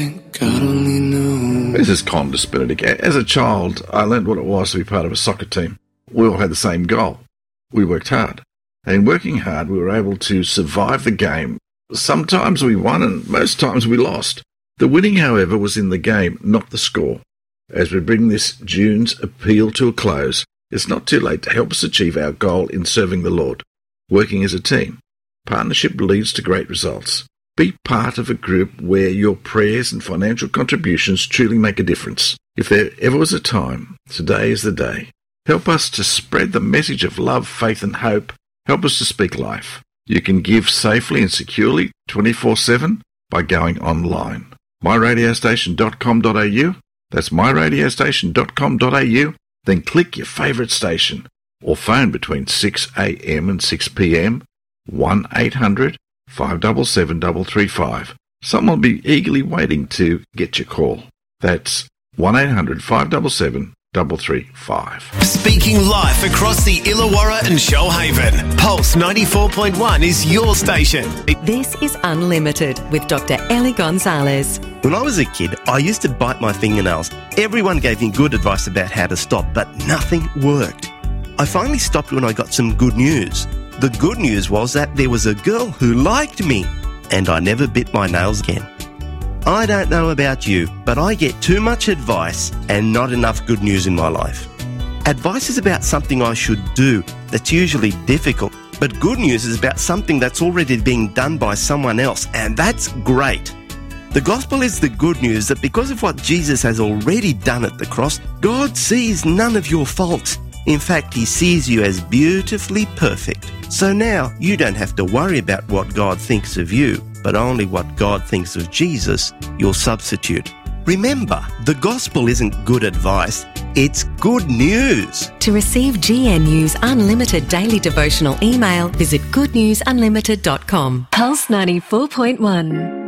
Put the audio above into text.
God only knows. This is Condis Benedict. As a child, I learned what it was to be part of a soccer team. We all had the same goal. We worked hard. And in working hard, we were able to survive the game. Sometimes we won and most times we lost. The winning, however, was in the game, not the score. As we bring this June's appeal to a close, it's not too late to help us achieve our goal in serving the Lord. Working as a team. Partnership leads to great results. Be part of a group where your prayers and financial contributions truly make a difference. If there ever was a time, today is the day. Help us to spread the message of love, faith and hope. Help us to speak life. You can give safely and securely 24/7 by going online. myradiostation.com.au. That's myradiostation.com.au. Then click your favourite station or phone between 6 a.m. and 6 p.m. 1-800-577-335. Someone will be eagerly waiting to get your call. That's 1-800-577-335. Speaking life across the Illawarra and Shoalhaven. Pulse 94.1 is your station. This is Unlimited with Dr. Ellie Gonzalez. When I was a kid, I used to bite my fingernails. Everyone gave me good advice about how to stop, but nothing worked. I finally stopped when I got some good news. The good news was that there was a girl who liked me, and I never bit my nails again. I don't know about you, but I get too much advice and not enough good news in my life. Advice is about something I should do that's usually difficult, but good news is about something that's already being done by someone else, and that's great. The gospel is the good news that because of what Jesus has already done at the cross, God sees none of your faults. In fact, he sees you as beautifully perfect. So now you don't have to worry about what God thinks of you, but only what God thinks of Jesus, your substitute. Remember, the gospel isn't good advice, it's good news. To receive GNU's Unlimited daily devotional email, visit goodnewsunlimited.com. Pulse 94.1.